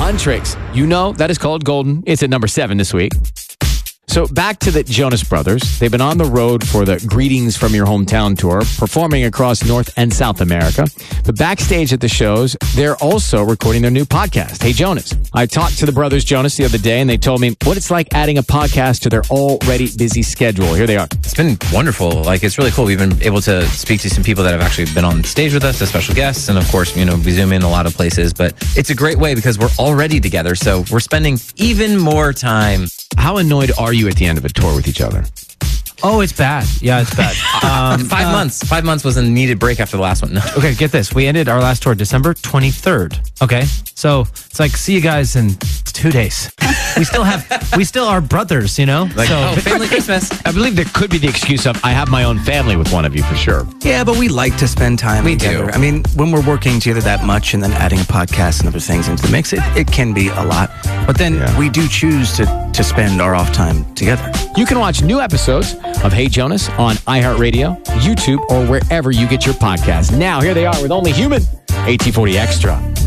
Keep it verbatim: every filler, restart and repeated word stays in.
Huntrix. You know that is called Golden. It's at number seven this week. So back to the Jonas Brothers. They've been on the road for the Greetings from Your Hometown tour, performing across North and South America. But backstage at the shows, they're also recording their new podcast, Hey Jonas. I talked to the brothers Jonas the other day, and they told me what it's like adding a podcast to their already busy schedule. Here they are. It's been wonderful. Like, it's really cool. We've been able to speak to some people that have actually been on stage with us, as special guests. And of course, you know, we zoom in a lot of places. But it's a great way because we're already together. So we're spending even more time. How annoyed are you at the end of a tour with each other? Oh, it's bad. Yeah, it's bad. Um, five uh, months. Five months was a needed break after the last one. No. Okay, get this. We ended our last tour December twenty-third. Okay, so it's like, see you guys in two days. We still have, we still are brothers, you know? Like, so, oh, family Christmas. I believe there could be the excuse of, I have my own family with one of you for sure. Yeah, but we like to spend time we together. do. I mean, when we're working together that much and then adding a podcast and other things into the mix, it, it can be a lot. But then Yeah. we do choose to, to spend our off time together. You can watch new episodes of Hey Jonas on iHeartRadio, YouTube, or wherever you get your podcasts. Now, here they are with Only Human, A T forty Extra.